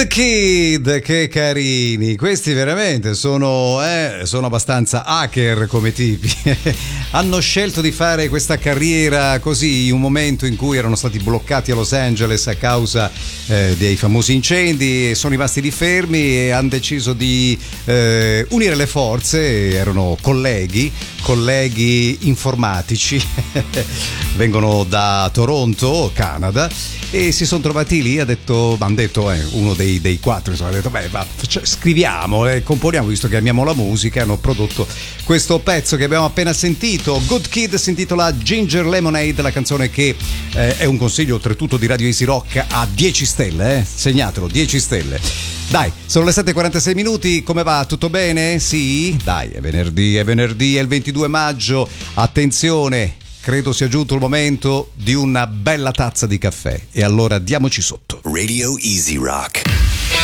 Kid, che carini, questi veramente sono abbastanza hacker come tipi. Hanno scelto di fare questa carriera così in un momento in cui erano stati bloccati a Los Angeles a causa dei famosi incendi, e sono rimasti lì fermi e hanno deciso di unire le forze. Erano colleghi informatici, vengono da Toronto, Canada, e si sono trovati lì. Hanno detto uno dei quattro, insomma, ha detto scriviamo e componiamo, visto che amiamo la musica. Hanno prodotto questo pezzo che abbiamo appena sentito. Good Kid si intitola Ginger Lemonade, la canzone che è un consiglio oltretutto di Radio Easy Rock a 10 stelle, segnatelo, 10 stelle. Dai, sono le 7:46 minuti, come va? Tutto bene? Sì? Dai, è venerdì, è il 22 maggio, attenzione, credo sia giunto il momento di una bella tazza di caffè, e allora diamoci sotto. Radio Easy Rock.